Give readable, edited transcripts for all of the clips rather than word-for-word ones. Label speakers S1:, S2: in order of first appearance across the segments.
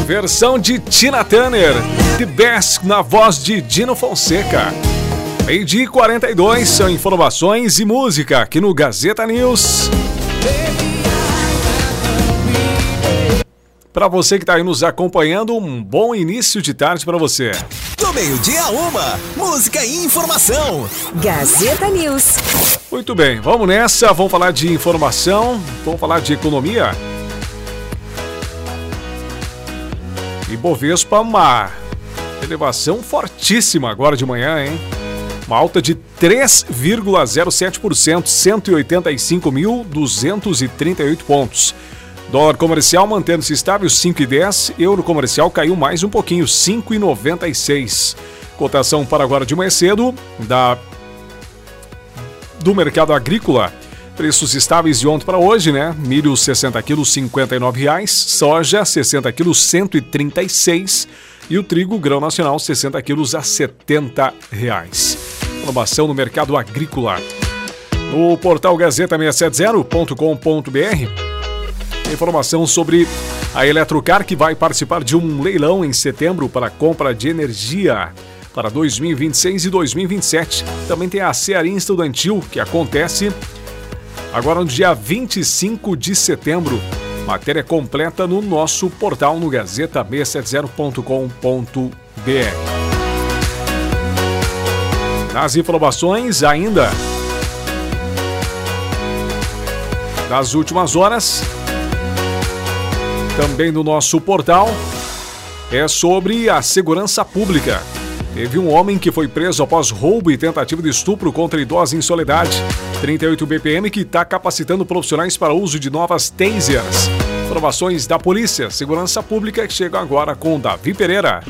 S1: Versão de Tina Turner, The Best, na voz de Dino Fonseca. Meio-dia 42, são informações e música aqui no Gazeta News. Para você que está aí nos acompanhando, um bom início de tarde para você.
S2: Do meio-dia a 1, música e informação.
S3: Gazeta News.
S1: Muito bem, vamos nessa, vamos falar de informação, vamos falar de economia. Ibovespa, uma elevação fortíssima agora de manhã, hein? Uma alta de 3,07%, 185.238 pontos. Dólar comercial mantendo-se estável, 5,10. Euro comercial caiu mais um pouquinho, 5,96. Cotação para agora de manhã cedo do mercado agrícola. Preços estáveis de ontem para hoje, né? Milho 60 quilos, R$ 59,00. Soja 60 quilos, R$ 136. E o trigo grão nacional 60 quilos a R$ 70,00. Informação no mercado agrícola. No portal gazeta670.com.br. Informação sobre a Eletrocar, que vai participar de um leilão em setembro para compra de energia para 2026 e 2027. Também tem a Cearim Estudantil, que acontece agora no dia 25 de setembro. Matéria completa no nosso portal no gazeta670.com.br. Nas informações ainda das últimas horas, também no nosso portal, é sobre a segurança pública. Teve um homem que foi preso após roubo e tentativa de estupro contra idosa em Soledade. 38 BPM que está capacitando profissionais para o uso de novas tasers. Informações da Polícia, Segurança Pública, que chega agora com Davi Pereira.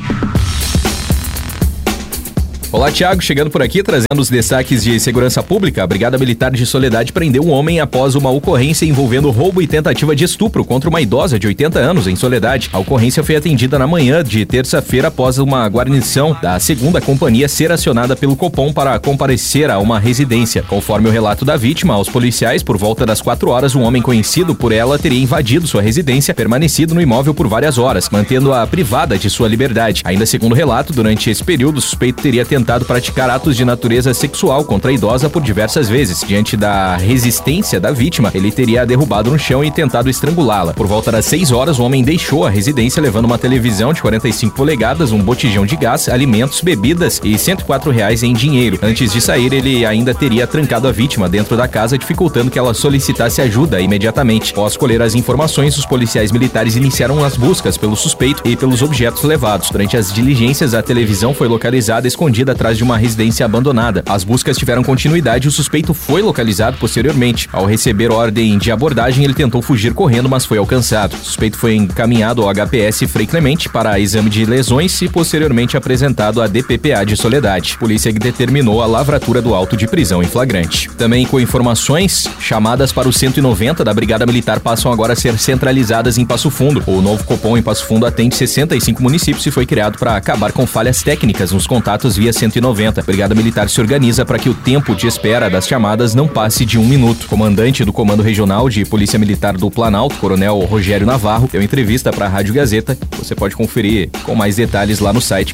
S4: Olá, Thiago, chegando por aqui, trazendo os destaques de segurança pública. A Brigada Militar de Soledade prendeu um homem após uma ocorrência envolvendo roubo e tentativa de estupro contra uma idosa de 80 anos em Soledade. A ocorrência foi atendida na manhã de terça-feira após uma guarnição da 2ª Companhia ser acionada pelo Copom para comparecer a uma residência. Conforme o relato da vítima aos policiais, por volta das 4 horas, um homem conhecido por ela teria invadido sua residência, permanecido no imóvel por várias horas, mantendo-a privada de sua liberdade. Ainda segundo o relato, durante esse período, o suspeito teria tentado praticar atos de natureza sexual contra a idosa por diversas vezes. Diante da resistência da vítima, ele teria a derrubado no chão e tentado estrangulá-la. Por volta das 6 horas, o homem deixou a residência levando uma televisão de 45 polegadas, um botijão de gás, alimentos, bebidas e R$ 104,00 em dinheiro. Antes de sair, ele ainda teria trancado a vítima dentro da casa, dificultando que ela solicitasse ajuda imediatamente. Após colher as informações, os policiais militares iniciaram as buscas pelo suspeito e pelos objetos levados. Durante as diligências, a televisão foi localizada escondida atrás de uma residência abandonada. As buscas tiveram continuidade e o suspeito foi localizado posteriormente. Ao receber ordem de abordagem, ele tentou fugir correndo, mas foi alcançado. O suspeito foi encaminhado ao HPS Frei Clemente para exame de lesões e posteriormente apresentado à DPPA de Soledade. Polícia que determinou a lavratura do auto de prisão em flagrante. Também com informações, chamadas para o 190 da Brigada Militar passam agora a ser centralizadas em Passo Fundo. O novo Copom em Passo Fundo atende 65 municípios e foi criado para acabar com falhas técnicas nos contatos via 190. A Brigada Militar se organiza para que o tempo de espera das chamadas não passe de 1 minuto. O comandante do Comando Regional de Polícia Militar do Planalto, Coronel Rogério Navarro, deu entrevista para a Rádio Gazeta. Você pode conferir com mais detalhes lá no site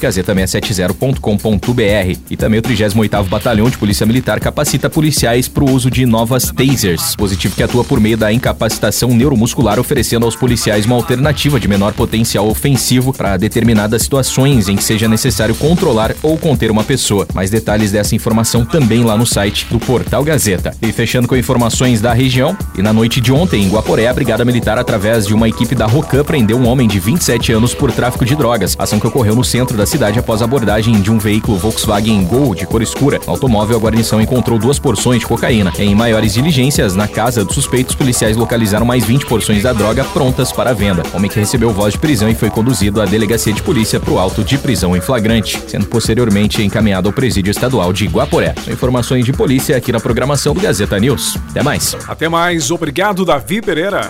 S4: gazeta670.com.br. E também o 38º Batalhão de Polícia Militar capacita policiais para o uso de novas tasers, dispositivo que atua por meio da incapacitação neuromuscular, oferecendo aos policiais uma alternativa de menor potencial ofensivo para determinadas situações em que seja necessário controlar ou conter uma pessoa. Mais detalhes dessa informação também lá no site do Portal Gazeta. E fechando com informações da região, e na noite de ontem em Guaporé, a Brigada Militar, através de uma equipe da Rocan, prendeu um homem de 27 anos por tráfico de drogas. Ação que ocorreu no centro da cidade após a abordagem de um veículo Volkswagen Gol de cor escura. No automóvel, a guarnição encontrou 2 porções de cocaína. Em maiores diligências, na casa dos suspeitos, policiais localizaram mais 20 porções da droga prontas para venda. O homem que recebeu voz de prisão e foi conduzido à delegacia de polícia para o auto de prisão em flagrante, sendo posteriormente encaminhado ao presídio estadual de Guaporé. São informações de polícia aqui na programação do Gazeta News. Até mais.
S1: Até mais. Obrigado, Davi Pereira.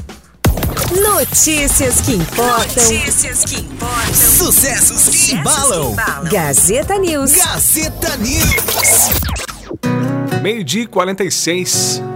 S3: Notícias que importam.
S2: Notícias que importam. Sucessos que embalam.
S3: Gazeta News.
S2: Gazeta News.
S1: Meio-dia 46.